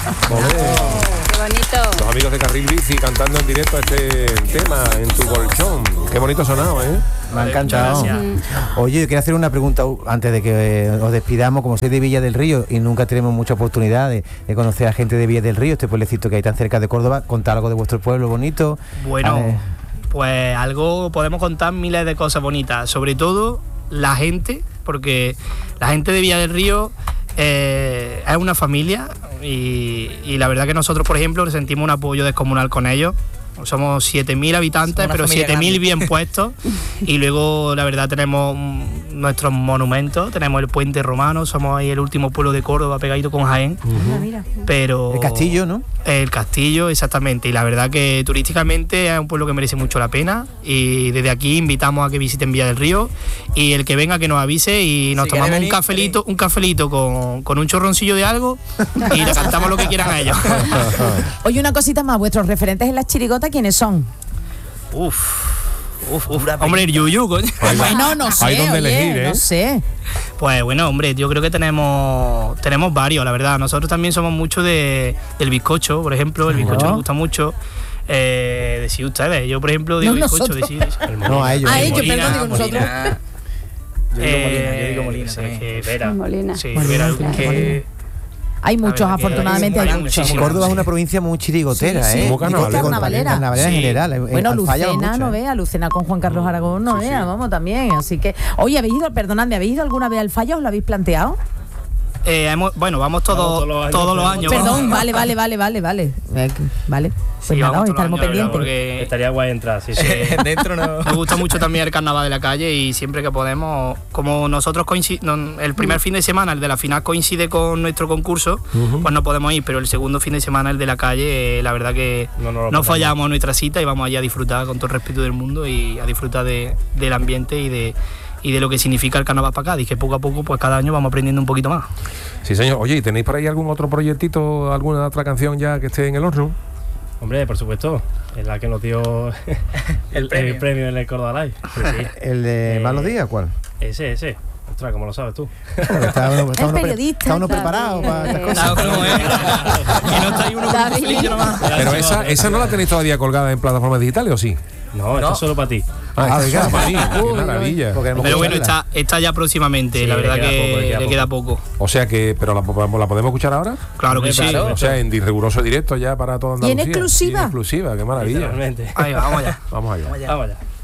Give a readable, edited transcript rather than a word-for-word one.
Qué bonito. Los amigos de Carril Bici cantando en directo este tema en tu colchón. Qué bonito ha sonado, ¿eh? Me ha encantado. Oye, yo quiero hacer una pregunta antes de que os despidamos. Como soy de Villa del Río y nunca tenemos mucha oportunidad de conocer a gente de Villa del Río, este pueblecito que hay tan cerca de Córdoba, contar algo de vuestro pueblo bonito. Bueno, pues algo podemos contar, miles de cosas bonitas, sobre todo la gente, porque la gente de Villa del Río es una familia y la verdad que nosotros, por ejemplo, sentimos un apoyo descomunal con ellos. Somos 7.000 habitantes, pero 7.000 bien puestos. Y luego, la verdad, tenemos nuestros monumentos. Tenemos el Puente Romano. Somos ahí el último pueblo de Córdoba, pegadito con Jaén. Pero el castillo, ¿no? El castillo, exactamente. Y la verdad que turísticamente es un pueblo que merece mucho la pena. Y desde aquí invitamos a que visiten Villa del Río. Y el que venga, que nos avise. Y nos tomamos un cafelito con un chorroncillo de algo. Y le cantamos lo que quieran a ellos. Oye, una cosita más. ¿Vuestros referentes en las chirigotas quiénes son? Hombre, el Yuyu, coño. Bueno, no sé, hay donde elegir, ¿eh? No sé. Pues bueno, hombre, yo creo que tenemos varios, la verdad. Nosotros también somos mucho del bizcocho, por ejemplo. El bizcocho nos gusta mucho. Decís ustedes, yo por ejemplo digo bizcocho, decís. No, a ellos. A ellos, perdón, digo nosotros. Yo digo Molina. Molina. Sí, Vera, que... Hay muchos, afortunadamente hay muchos. Córdoba es una provincia muy chirigotera, Sí, ¿eh? muy carnavalera. Carnavalera en general. Bueno, Lucena, no vea, Lucena con Juan Carlos Aragón, no vea, vamos también. Así que, oye, ¿habéis ido alguna vez al Falla? ¿Os lo habéis planteado? Bueno, vamos todos los años. Perdón, vale. Vale. Pues nada, estaremos pendientes. Estaría guay entrar, sí. Dentro no. Nos gusta mucho también el carnaval de la calle y siempre que podemos, como nosotros el primer fin de semana, el de la final coincide con nuestro concurso, pues no podemos ir, pero el segundo fin de semana, el de la calle, la verdad que no fallamos nuestra cita y vamos allá a disfrutar con todo el respeto del mundo y a disfrutar del ambiente y de lo que significa el carnaval para Cádiz, que poco a poco, pues cada año vamos aprendiendo un poquito más. Sí, señor. Oye, ¿y tenéis por ahí algún otro proyectito, alguna otra canción ya que esté en el horno? Hombre, por supuesto, es la que nos dio el premio en el Córdoba Live. Sí. ¿El de Malos Días, cuál? Ese. Ostras, ¿cómo lo sabes tú? Está uno preparado para estas cosas. Pero esa no la tenéis todavía colgada en plataformas digitales, ¿o sí? No, esto es solo para ti. Venga, para mí. Qué maravilla. Pero bueno, está ya próximamente, sí, la verdad que le queda poco. O sea que, ¿pero la podemos escuchar ahora? Claro que sí. O sea, en riguroso directo ya para toda Andalucía. ¿Y en exclusiva? Y en exclusiva, qué maravilla. Ahí, vamos allá. Vamos allá.